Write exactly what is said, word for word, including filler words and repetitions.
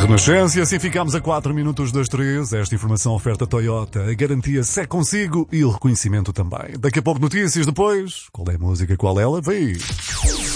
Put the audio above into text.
Renascença, assim ficamos a quatro minutos das três. Esta informação oferta Toyota, a garantia segue consigo e o reconhecimento também. Daqui a pouco notícias, depois, qual é a música, qual ela? Vem!